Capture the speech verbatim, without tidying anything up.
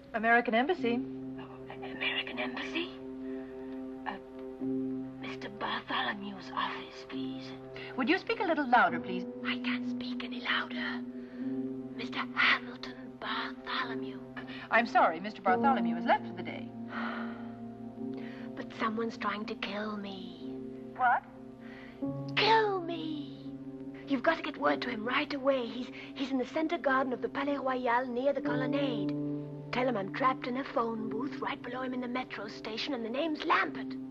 American Embassy. American Embassy? Uh, Mister Bartholomew's office, please. Would you speak a little louder, please? I can't speak any louder. Mister Hamilton Bartholomew. I'm sorry, Mister Bartholomew has left for the day. But someone's trying to kill me. What? Kill me! You've got to get word to him right away. He's he's in the center garden of the Palais Royal near the colonnade. Tell him I'm trapped in a phone booth right below him in the metro station and the name's Lambert.